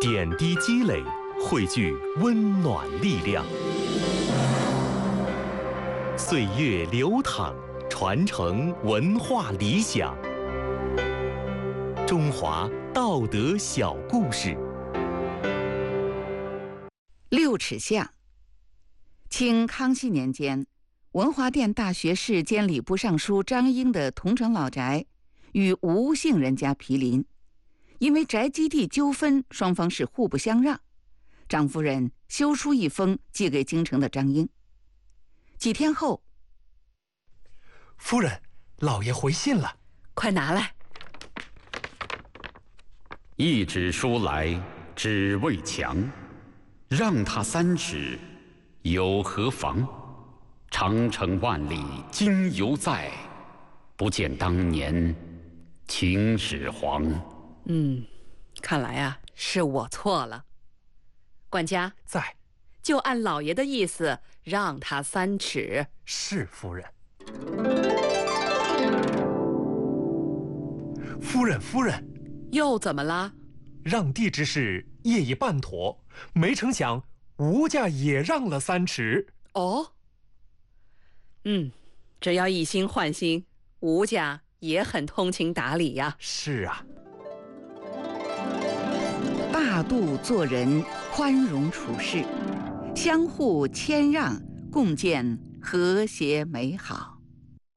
点滴积累，汇聚温暖力量。岁月流淌，传承文化理想。中华道德小故事。 六尺巷。清康熙年间，文华殿大学士兼礼部尚书张英的桐城老宅与吴姓人家毗邻，因为宅基地纠纷，双方是互不相让。张夫人修书一封寄给京城的张英。几天后， 夫人，老爷回信了， 快拿来。 一纸书来，只为墙，让他3尺，有何妨？长城万里今犹在，不见当年秦始皇。 看来啊，是我错了。管家在， 就按老爷的意思，让他3尺。 是夫人。夫人， 又怎么了？ 让地之事业已办妥，没成想吴家也让了3尺。 哦，只要一心换心，吴家也很通情达理呀。 是啊， 大度做人，宽容处事，相互谦让，共建和谐美好。